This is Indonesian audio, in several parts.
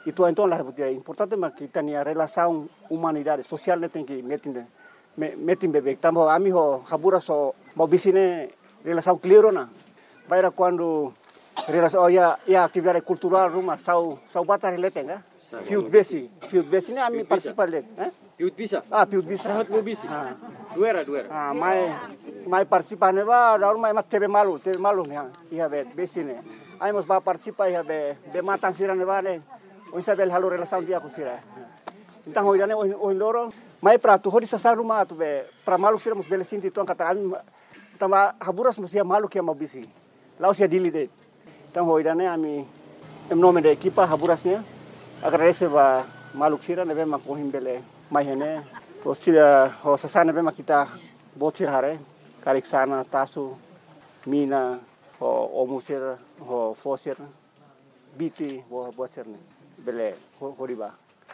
Itu lah butia importante mak kita nia relação humanidade social ne tem que metin bebek tambo ami ho habura so mau bisine relação clear na. Baira quando relação ya atividade cultural rumah sau bata relate enggak? Field base ini ami participar let, Field bisa. Field bisa. Sangat mau bisi. Duera. Mai participar ne ba daur mai mak tebe malu ya. Iya base ne. Ai mos ba participar ya be matang siran ne ba ne. Unsa bel halu relação dia ku sira. Então hoidane oin loro mai prato hodi sa rumah tu be pra malu sira mos bel sinti tuan kata ami tama haburas mos ya malu que mau bisi. Lau sia dili de. Então hoidane ami em nome da equipa haburasnya agradecer ba maluk sira nebe mak kohim bele mai hene o sira o sasana nebe mak kita botir hare karik sana tasu mina o musir o fosir biti o botir ne bele horiba.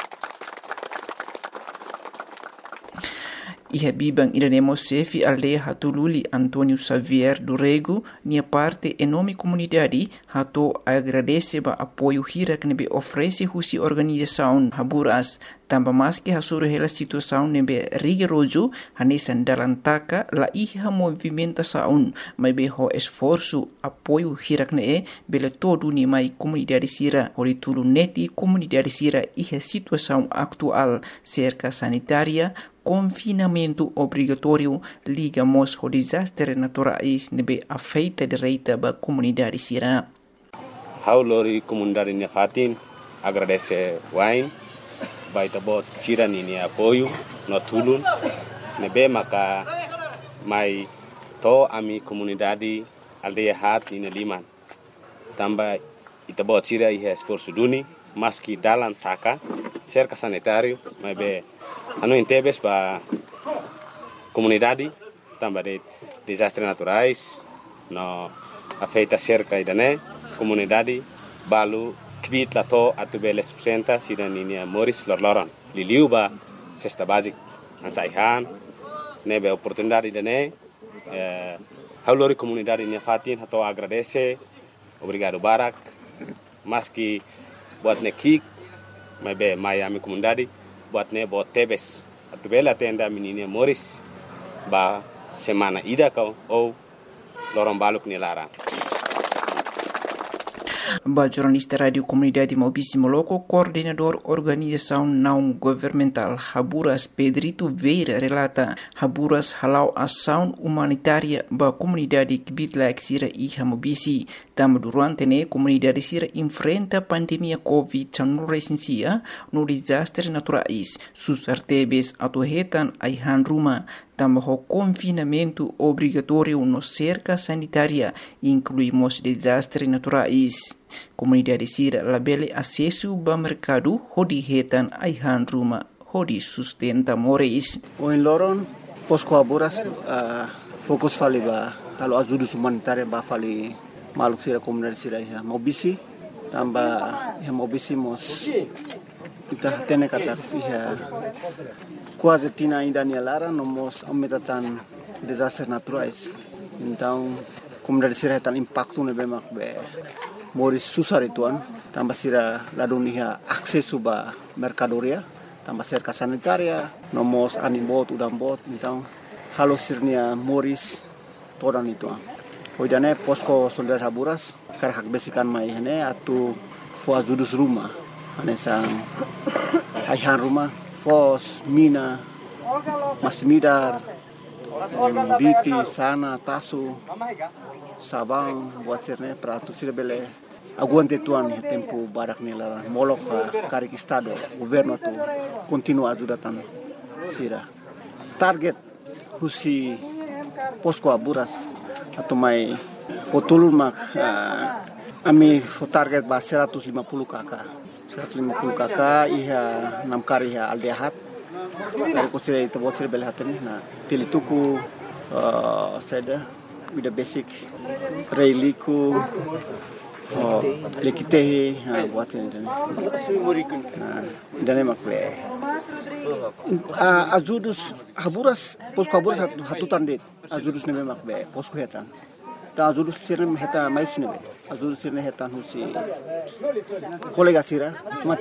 Iha bibang iremos sefi aldeia hatululi Antônio Xavier do Rego, nia parte enorme comunidade, hato agradece ba apoio hirak nebe oferece husi organização Haburas, tambah mas que hasuru hela situação nebe rigoroso, hanesan dalam taka la iha movimentação, mas be ho esforço apoio hirak ne bele todo ni mai comunidade sira, ori tulu neti comunidade sira iha situação atual, cerca sanitária, confinamento obrigatório, ligamos ao desastre naturais nebe afeita direita ba comunidade sira. Haulori comunidade nia fatin agradece wain baita bot sira ni apoio no tulun nebe maka mai to ami comunidade aldeia hat ni liman tamba ita bot sira iha esforço duni maski dalam taka cerca sanitário mai be anu intebes ba comunidade tamba de desastres naturais no afeita cerca idane comunidade balu kvit lato atubele subsenta sida ninia Moris lorloron liliu ba cesta basic ansaihan nebe oportunidade idane haulori comunidade nia fatin hato agradece obrigado barak maski buat nekik mebe Miami comunidade buat ne bot tebes atubela tenda mininia Moris ba semana ida kau ou lorong baluk ni larang. Ba jornalista Radio Comunidade Maubici Moloco, coordenador organização não governamental Haburas Pedrito Veira relata Haburas halau ação humanitária ba comunidade Kibitlaik Sira e Maubici. Tam durante ne comunidade Sira enfrenta pandemia COVID-19 no desastre naturais. Sus artebes atuhetan aihan rumah tambah confinamento obrigatório no cerca sanitária, incluímos desastres naturais. Comunidade Sira labele acesso ao mercado, hodi hetan aihan rumah, hodi sustenta moris. O em Loron, posko Haburas, fokus fali ba, halo azudus humanitária ba fali maluk Sira comunidade Sira ya Maubici, tambah ya Maubici mos kita tene kata ya quase tina ainda nia lara nomos aumentatan desastres naturais. Então, comunidade Sira tan impacto nebe mak be moris susar ituan, tambah Sira ladunia akses ba mercadoria, tambah cerca sanitaria, nomos animbot udang bot, então halo sirnia moris todan ituan. Hoidane posko solidar Haburas karhak besikan mai hene atu fo azudus rumah, ane sang aihan rumah fos, mina, masmidar, biti, sana, tasu, sabang, buat sirne pratu sira bele aguante tuan tempo barak nela molok karik estado governo tu continua ajudatan sira. Target husi posko Haburas atau mai fotulun mak ami fo target ba 150 kakak. 150 kakak iha 6 kari iha aldehat dari kusira itu buat sira belhatan na tilituku seda with the basic reiliku lekitehi buat sira dan emak ple azudus Haburas posko Haburas hatutan det azudus neme mak be posko hetan ta azudus sirne heta mayus nebe azudus sirne hetan husi kolega sira